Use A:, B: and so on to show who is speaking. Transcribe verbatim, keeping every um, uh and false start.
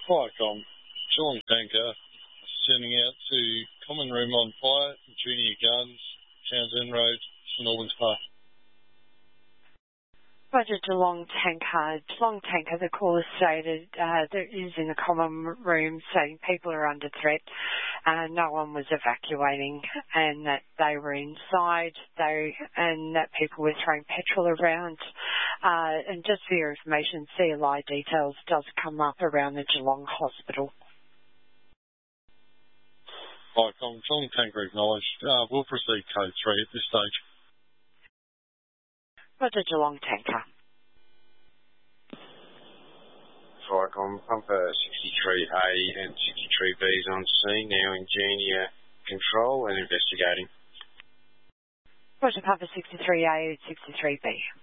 A: Viacom, Geelong Tanker, sending out to Common Room on Fire, Junior Gardens, Townsend Road, St Albans Park.
B: Roger, Geelong Tanker. Geelong Tanker, the caller stated uh, that is in the common room saying people are under threat. Uh, no one was evacuating and that they were inside they and that people were throwing petrol around. Uh, and just for your information, C L I details does come up around the Geelong Hospital.
A: Viacom, Geelong Tanker acknowledged. Uh, we'll proceed code three at this stage.
B: Roger, Geelong Tanker.
C: Viacom, Pumper sixty-three A and sixty-three B is on scene, now in junior control and investigating.
B: Roger, Pumper sixty-three A and sixty-three B.